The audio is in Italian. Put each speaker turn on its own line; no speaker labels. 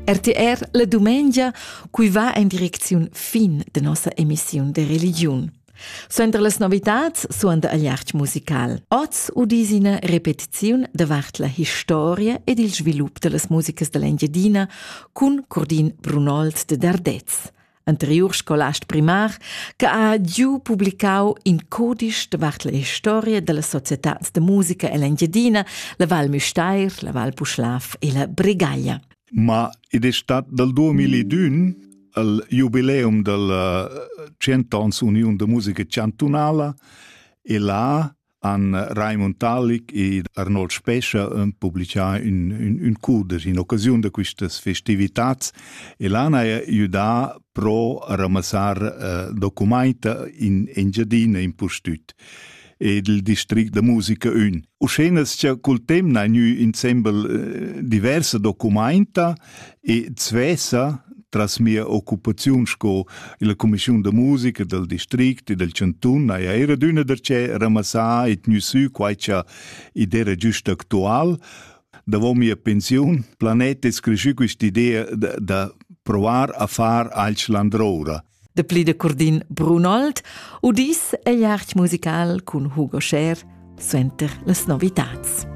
RTR la domengia cui va in direzione fin de nostra emissione de religion. Suenter las novitats suonda agli art musical. Oz udisina repetizione davart la historia ed il svilup de las musicas de l'Engiadina cun Cordin Brunold de Dardez, anterior scolast primar che ha giù publicau in codice davart la historia de las societats de musica e l'Engiadina, la Val Müstair, la Val Puschlaf e la Bregaglia.
Ma ed è stato dal 2001 il jubileum della 100 ans Unione de Musica Cantunala e là han Raimund Talik e Arnold Spescia pubblicato un cuder in occasione di queste festività e là hanno aiutato pro a ramassare documenti in Engiadina in Postut e del distretto de musica 1. Uscenas che col tempo hanno insieme diverse documenti e svessa tras mia occupazione con la commissione de musica del distretto e del cantun, era d'una derce ramassare e tenere su qualche idea giusta attuale. Dopo mia pensione, Planeta scrisce questa idea da provare a fare altro l'androra.
De pli de Cordin Brunold, udis e l'art musical con Hugo Scher, suenter las novitats.